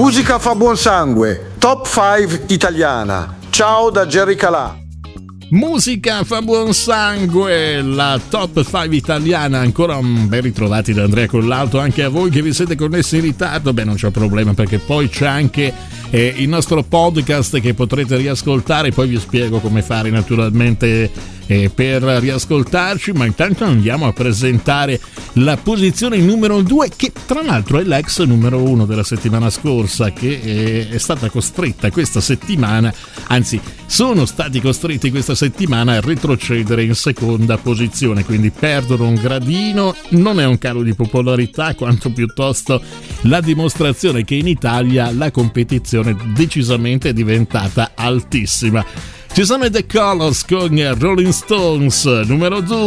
Musica fa buon sangue, top 5 italiana. Ciao da Jerry Calà. Musica fa buon sangue, la top 5 italiana. Ancora ben ritrovati da Andrea Collalto, anche a voi che vi siete connessi in ritardo. Beh, non c'è problema, perché poi c'è anche il nostro podcast che potrete riascoltare. Poi vi spiego come fare naturalmente per riascoltarci, ma intanto andiamo a presentare la posizione numero 2, che tra l'altro è l'ex numero 1 della settimana scorsa, che è stata costretta questa settimana, anzi sono stati costretti questa settimana a retrocedere in seconda posizione, quindi perdono un gradino. Non è un calo di popolarità, quanto piuttosto la dimostrazione che in Italia la competizione decisamente è diventata altissima. Ci sono i The Colors con Rolling Stones numero 2.